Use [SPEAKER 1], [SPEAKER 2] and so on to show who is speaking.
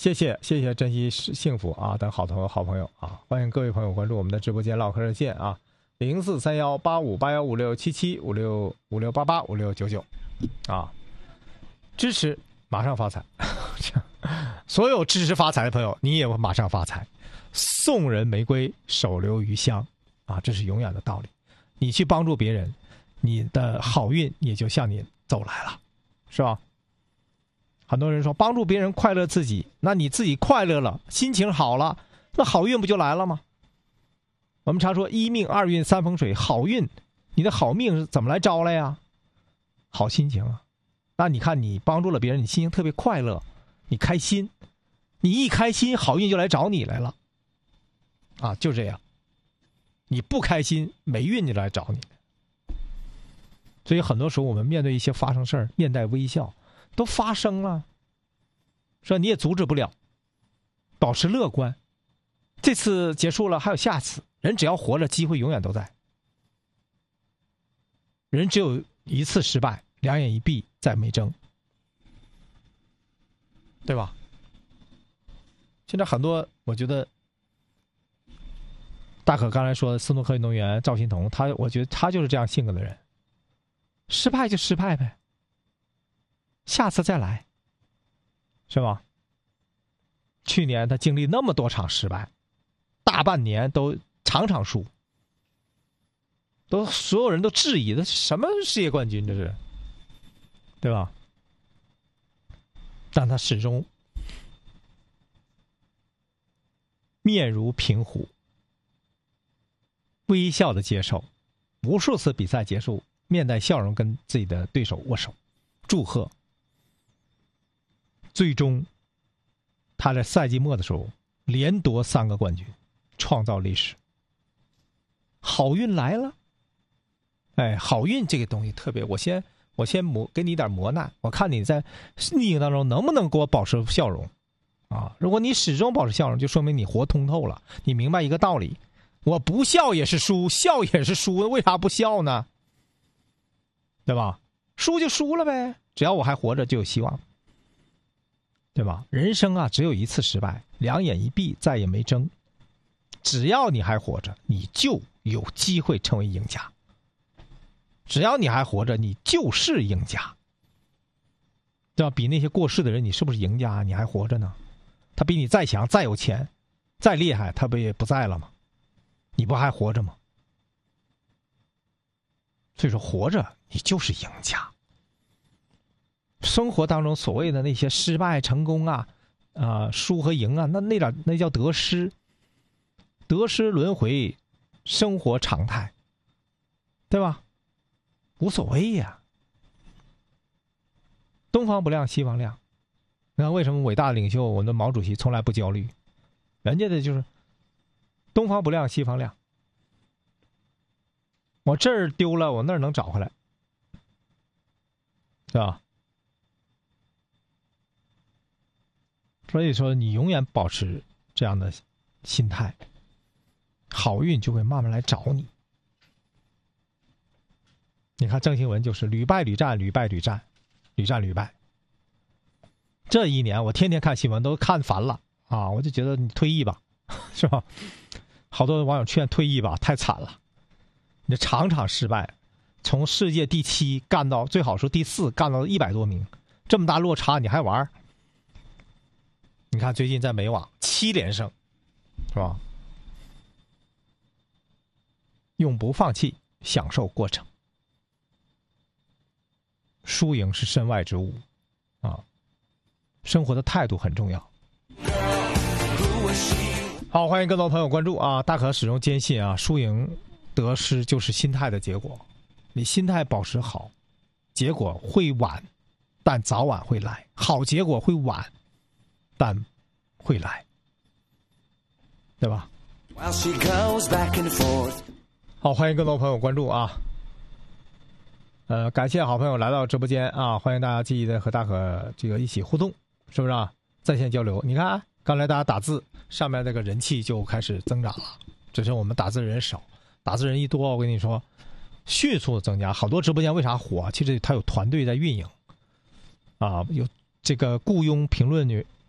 [SPEAKER 1] 谢谢，珍惜幸福啊！等好朋友啊，欢迎各位朋友关注我们的直播间唠嗑热线啊，0431858156775656885699啊，支持马上发财，所有支持发财的朋友，你也会马上发财。送人玫瑰，手留余香啊，这是永远的道理。你去帮助别人，你的好运也就向你走来了，是吧？很多人说帮助别人快乐自己，那你自己快乐了，心情好了，那好运不就来了吗？我们常说一命二运三风水，好运，你的好命是怎么来招来呀？好心情啊！那你看你帮助了别人，你心情特别快乐，你开心，你一开心，好运就来找你来了，啊，就这样。你不开心，霉运就来找你。所以很多时候我们面对一些发生事儿，面带微笑。都发生了，说你也阻止不了，保持乐观。这次结束了，还有下次。人只要活着，机会永远都在。人只有一次失败，两眼一闭，再没争，对吧？现在很多，我觉得大可刚才说的斯诺克运动员赵心童，我觉得他就是这样性格的人。失败就失败呗。下次再来，是吧？去年他经历那么多场失败，大半年都场场输，所有人都质疑他什么世界冠军这是，对吧？但他始终面如平湖，微笑的接受，无数次比赛结束，面带笑容跟自己的对手握手，祝贺。最终他在赛季末的时候连夺3个冠军，创造历史。好运来了，哎，好运这个东西特别，我先给你一点磨难，我看你在逆境当中能不能给我保持笑容啊？如果你始终保持笑容，就说明你活通透了，你明白一个道理，我不笑也是输，笑也是输，为啥不笑呢？对吧？输就输了呗，只要我还活着就有希望，对吧？人生啊，只有一次失败，两眼一闭，再也没争。只要你还活着，你就有机会成为赢家。只要你还活着，你就是赢家。对吧？比那些过世的人，你是不是赢家？你还活着呢？他比你再强、再有钱、再厉害，他不也不在了吗？你不还活着吗？所以说，活着你就是赢家。生活当中所谓的那些失败、成功啊，输和赢啊，那叫得失，得失轮回，生活常态，对吧？无所谓呀。东方不亮西方亮，你看为什么伟大的领袖我们的毛主席从来不焦虑？人家的就是东方不亮西方亮，我这儿丢了，我那儿能找回来，对吧？所以说，你永远保持这样的心态，好运就会慢慢来找你。你看郑兴文就是屡败屡战，屡败屡战，屡战屡败。这一年我天天看新闻都看烦了啊！我就觉得你退役吧，是吧？好多网友劝退役吧，太惨了。你场场失败，从世界第7干到最好是第4，干到100多名，这么大落差你还玩？你看最近在美网7连胜，是吧？永不放弃，享受过程。输赢是身外之物啊，生活的态度很重要。好，欢迎更多朋友关注啊！大可始终坚信啊，输赢得失就是心态的结果。你心态保持好，结果会晚，但早晚会来。好结果会晚，但会来，对吧？好，欢迎更多朋友关注啊！感谢好朋友来到直播间啊！欢迎大家积极的和大可这个一起互动，是不是啊？在线交流。你看啊，刚才大家打字，上面这个人气就开始增长了，只是我们打字人少，打字人一多，我跟你说，迅速增加。好多直播间为啥火？其实它有团队在运营啊，有这个雇佣评论